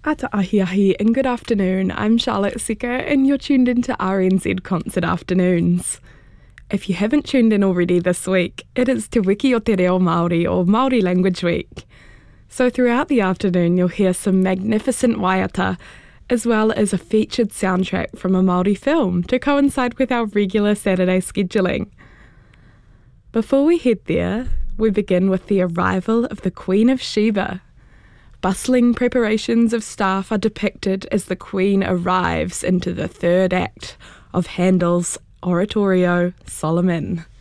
Ata ahi ahi and good afternoon. I'm Charlotte Seeker and you're tuned into RNZ Concert Afternoons. If you haven't tuned in already this week, it is Te Wiki o Te Reo Māori or Māori Language Week. So throughout the afternoon you'll hear some magnificent waiata as well as a featured soundtrack from a Māori film to coincide with our regular Saturday scheduling. Before we head there, we begin with the arrival of the Queen of Sheba. Bustling preparations of staff are depicted as the Queen arrives into the third act of Handel's oratorio Solomon.